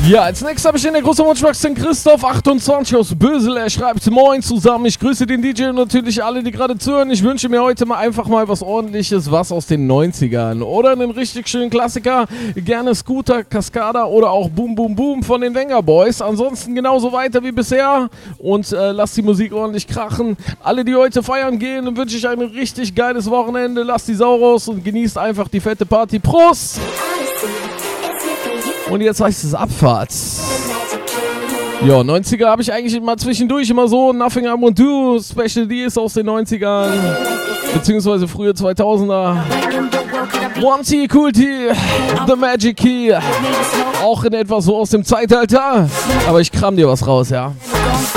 Ja, als nächstes habe ich in der großen Wunschbox den Christoph 28 aus Bösel. Er schreibt: Moin zusammen, ich grüße den DJ und natürlich alle, die gerade zuhören. Ich wünsche mir heute mal einfach mal was Ordentliches, was aus den 90ern. Oder einen richtig schönen Klassiker, gerne Scooter, Cascada oder auch Boom Boom Boom von den Wenger Boys. Ansonsten genauso weiter wie bisher und lasst die Musik ordentlich krachen. Alle, die heute feiern gehen, wünsche ich ein richtig geiles Wochenende. Lasst die Sau raus und genießt einfach die fette Party. Prost! Und jetzt heißt es Abfahrt. Ja, 90er habe ich eigentlich mal zwischendurch immer so Nothing I Won't Do, Special Deals aus den 90ern, beziehungsweise frühe 2000er. One T, Cool T, The Magic Key, auch in etwa so aus dem Zeitalter. Aber ich kram dir was raus, ja.